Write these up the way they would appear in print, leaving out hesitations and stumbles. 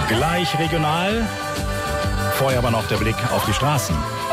Gleich regional. Vorher aber noch der Blick auf die Straßen.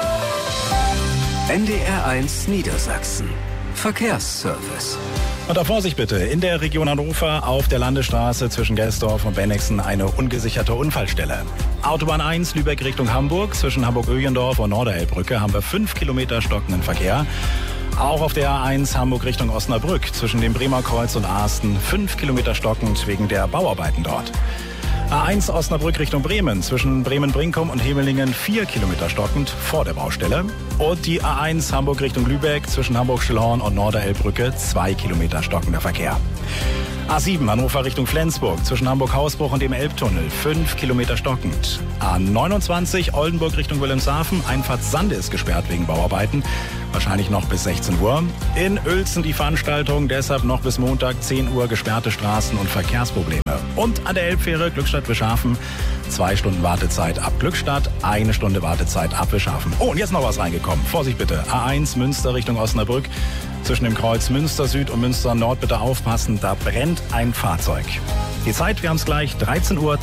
NDR1 Niedersachsen. Verkehrsservice. Und da Vorsicht bitte, in der Region Hannover auf der Landesstraße zwischen Gelsdorf und Bennigsen eine ungesicherte Unfallstelle. Autobahn 1 Lübeck Richtung Hamburg, zwischen Hamburg-Öhlendorf und Norderelbbrücke haben wir 5 Kilometer stockenden Verkehr. Auch auf der A1 Hamburg Richtung Osnabrück, zwischen dem Bremer Kreuz und Asten 5 Kilometer stockend wegen der Bauarbeiten dort. A1 Osnabrück Richtung Bremen, zwischen Bremen-Brinkum und Hemelingen 4 Kilometer stockend vor der Baustelle. Und die A1 Hamburg Richtung Lübeck, zwischen Hamburg-Stillhorn und Norderelbbrücke 2 Kilometer stockender Verkehr. A7 Hannover Richtung Flensburg, zwischen Hamburg-Hausbruch und dem Elbtunnel 5 Kilometer stockend. A29 Oldenburg Richtung Wilhelmshaven, Einfahrt Sande ist gesperrt wegen Bauarbeiten, wahrscheinlich noch bis 16 Uhr. In Uelzen die Veranstaltung, deshalb noch bis Montag 10 Uhr gesperrte Straßen und Verkehrsprobleme. Und an der Elbfähre Glückstadt-Wischhafen 2 Stunden Wartezeit ab Glückstadt, 1 Stunde Wartezeit ab Wischhafen. Oh, und jetzt noch was reingekommen. Vorsicht bitte, A1 Münster Richtung Osnabrück. Zwischen dem Kreuz Münster Süd und Münster Nord bitte aufpassen, da brennt ein Fahrzeug. Die Zeit, wir haben es gleich, 13:32 Uhr.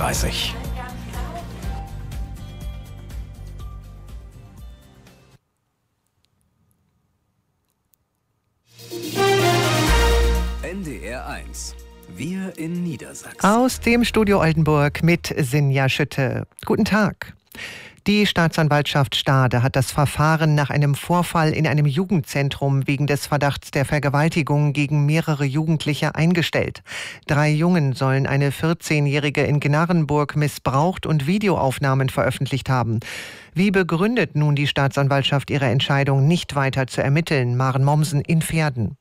NDR1. Wir in Niedersachsen. Aus dem Studio Oldenburg mit Sinja Schütte. Guten Tag. Die Staatsanwaltschaft Stade hat das Verfahren nach einem Vorfall in einem Jugendzentrum wegen des Verdachts der Vergewaltigung gegen mehrere Jugendliche eingestellt. 3 Jungen sollen eine 14-Jährige in Gnarrenburg missbraucht und Videoaufnahmen veröffentlicht haben. Wie begründet nun die Staatsanwaltschaft ihre Entscheidung, nicht weiter zu ermitteln? Maren Mommsen in Verden.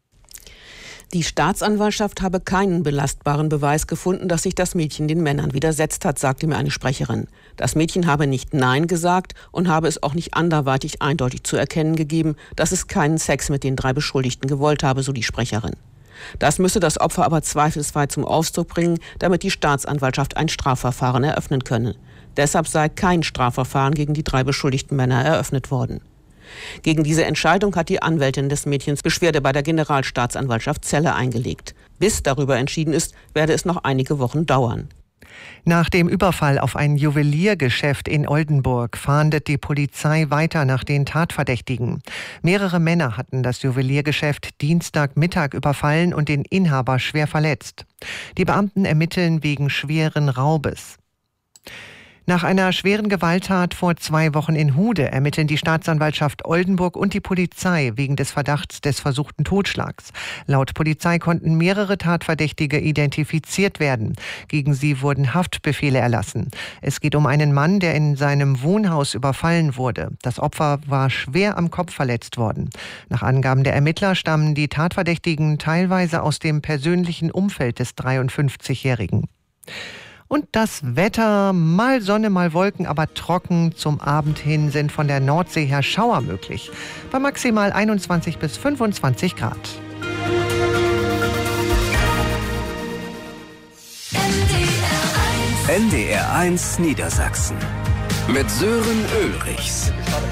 Die Staatsanwaltschaft habe keinen belastbaren Beweis gefunden, dass sich das Mädchen den Männern widersetzt hat, sagte mir eine Sprecherin. Das Mädchen habe nicht Nein gesagt und habe es auch nicht anderweitig eindeutig zu erkennen gegeben, dass es keinen Sex mit den 3 Beschuldigten gewollt habe, so die Sprecherin. Das müsse das Opfer aber zweifelsfrei zum Ausdruck bringen, damit die Staatsanwaltschaft ein Strafverfahren eröffnen könne. Deshalb sei kein Strafverfahren gegen die 3 beschuldigten Männer eröffnet worden. Gegen diese Entscheidung hat die Anwältin des Mädchens Beschwerde bei der Generalstaatsanwaltschaft Celle eingelegt. Bis darüber entschieden ist, werde es noch einige Wochen dauern. Nach dem Überfall auf ein Juweliergeschäft in Oldenburg fahndet die Polizei weiter nach den Tatverdächtigen. Mehrere Männer hatten das Juweliergeschäft Dienstagmittag überfallen und den Inhaber schwer verletzt. Die Beamten ermitteln wegen schweren Raubes. Nach einer schweren Gewalttat vor 2 Wochen in Hude ermitteln die Staatsanwaltschaft Oldenburg und die Polizei wegen des Verdachts des versuchten Totschlags. Laut Polizei konnten mehrere Tatverdächtige identifiziert werden. Gegen sie wurden Haftbefehle erlassen. Es geht um einen Mann, der in seinem Wohnhaus überfallen wurde. Das Opfer war schwer am Kopf verletzt worden. Nach Angaben der Ermittler stammen die Tatverdächtigen teilweise aus dem persönlichen Umfeld des 53-Jährigen. Und das Wetter, mal Sonne, mal Wolken, aber trocken. Zum Abend hin sind von der Nordsee her Schauer möglich. Bei maximal 21 bis 25 Grad. NDR1 Niedersachsen. Mit Sören Ulrichs.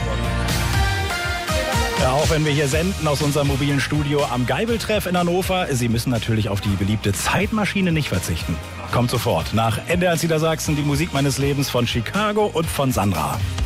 Ja, auch wenn wir hier senden aus unserem mobilen Studio am Geibeltreff in Hannover, Sie müssen natürlich auf die beliebte Zeitmaschine nicht verzichten. Kommt sofort nach NDR1 Niedersachsen die Musik meines Lebens von Chicago und von Sandra.